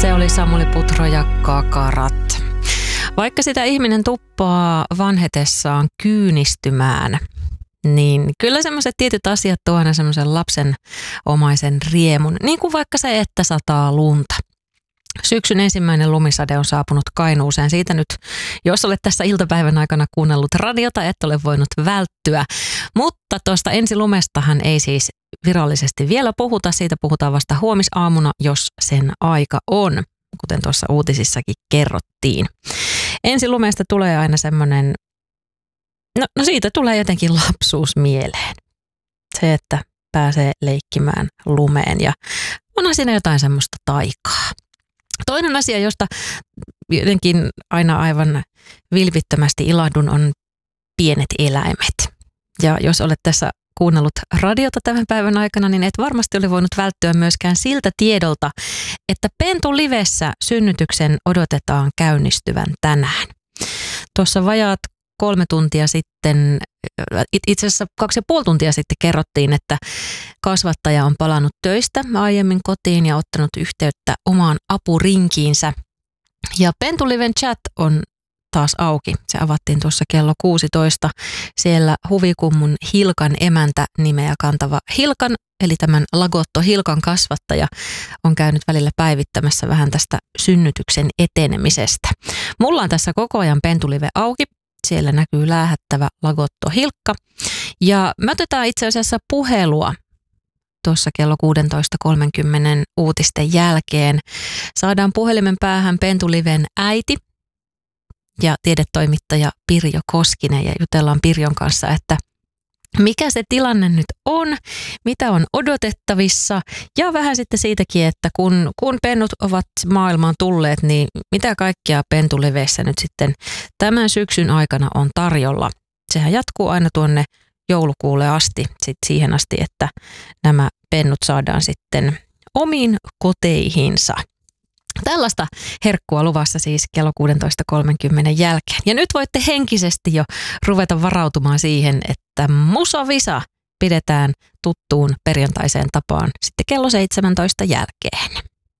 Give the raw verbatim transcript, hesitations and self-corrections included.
Se oli Samuli Putro ja Kakarat. Vaikka sitä ihminen tuppaa vanhetessaan kyynistymään, niin kyllä semmoiset tietyt asiat tuo aina semmoisen lapsen omaisen riemun, niin kuin vaikka se, että sataa lunta. Syksyn ensimmäinen lumisade on saapunut Kainuuseen. Siitä nyt, jos olet tässä iltapäivän aikana kuunnellut radiota, et ole voinut välttyä. Mutta tuosta ensilumestahan ei siis virallisesti vielä puhuta. Siitä puhutaan vasta huomisaamuna, jos sen aika on, kuten tuossa uutisissakin kerrottiin. Ensilumesta tulee aina semmoinen, no, no siitä tulee jotenkin lapsuus mieleen. Se, että pääsee leikkimään lumeen ja onhan siinä jotain semmoista taikaa. Toinen asia, josta jotenkin aina aivan vilpittömästi ilahdun, on pienet eläimet. Ja jos olet tässä kuunnellut radiota tämän päivän aikana, niin et varmasti ole voinut välttyä myöskään siltä tiedolta, että Pentu Livessä synnytyksen odotetaan käynnistyvän tänään. Tuossa vajaat kolme tuntia sitten, itse asiassa kaksi ja puoli tuntia sitten kerrottiin, että kasvattaja on palannut töistä aiemmin kotiin ja ottanut yhteyttä omaan apurinkiinsä. Ja Pentu Liven chat on taas auki. Se avattiin tuossa kello kuusitoista. Siellä Huvikummun Hilkan emäntä nimeä kantava Hilkan, eli tämän Lagotto Hilkan kasvattaja, on käynyt välillä päivittämässä vähän tästä synnytyksen etenemisestä. Mulla on tässä koko ajan Pentu Live auki. Siellä näkyy läähättävä Lagotto Hilkka. Ja me otetaan itse asiassa puhelua tuossa kello kuusitoista kolmekymmentä uutisten jälkeen. Saadaan puhelimen päähän Pentu Liven äiti ja tiedetoimittaja Pirjo Koskinen ja jutellaan Pirjon kanssa, että mikä se tilanne nyt on, mitä on odotettavissa ja vähän sitten siitäkin, että kun, kun pennut ovat maailmaan tulleet, niin mitä kaikkea Pentu Livessä nyt sitten tämän syksyn aikana on tarjolla. Sehän jatkuu aina tuonne joulukuulle asti, sit siihen asti, että nämä pennut saadaan sitten omiin koteihinsa. Tällaista herkkua luvassa siis kello kuusitoista kolmekymmentä jälkeen. Ja nyt voitte henkisesti jo ruveta varautumaan siihen, että Musavisa pidetään tuttuun perjantaiseen tapaan sitten kello seitsemäntoista jälkeen.